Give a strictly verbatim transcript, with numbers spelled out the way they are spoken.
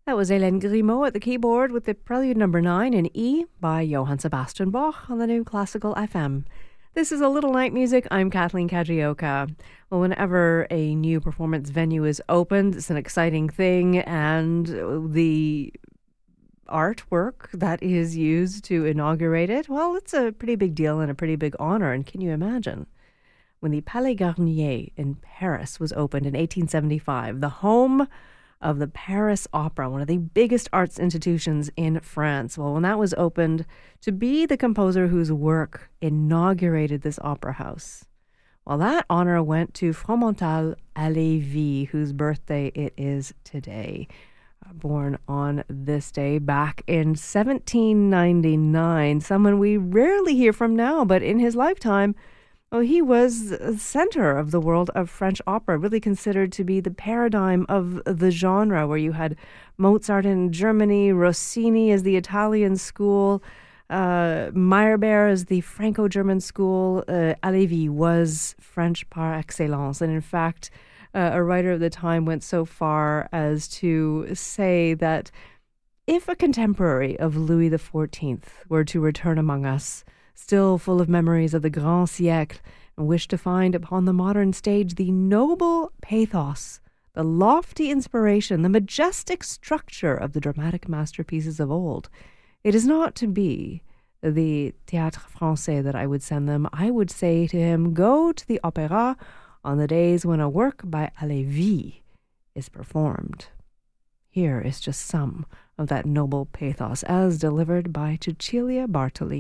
That was Hélène Grimaud at the keyboard with the Prelude Number nine in E by Johann Sebastian Bach on the New Classical F M. This is A Little Night Music. I'm Kathleen Kajioka. Well, whenever a new performance venue is opened, it's an exciting thing, and the artwork that is used to inaugurate it, well, it's a pretty big deal and a pretty big honor. And can you imagine? When the Palais Garnier in Paris was opened in eighteen seventy-five, the home of the Paris Opera, one of the biggest arts institutions in France. Well, when that was opened, to be the composer whose work inaugurated this opera house, well, that honor went to Fromental Halévy, whose birthday it is today. Uh, born on this day back in seventeen ninety-nine, someone we rarely hear from now, but in his lifetime, well, he was the center of the world of French opera, really considered to be the paradigm of the genre, where you had Mozart in Germany, Rossini as the Italian school, uh, Meyerbeer as the Franco-German school. Uh, Halévy was French par excellence. And in fact, uh, a writer of the time went so far as to say that if a contemporary of Louis the fourteenth were to return among us, still full of memories of the grand siècle, and wish to find upon the modern stage the noble pathos, the lofty inspiration, the majestic structure of the dramatic masterpieces of old, it is not to be the Théâtre Français that I would send them. I would say to him, go to the Opéra on the days when a work by Halévy is performed. Here is just some of that noble pathos as delivered by Cecilia Bartoli.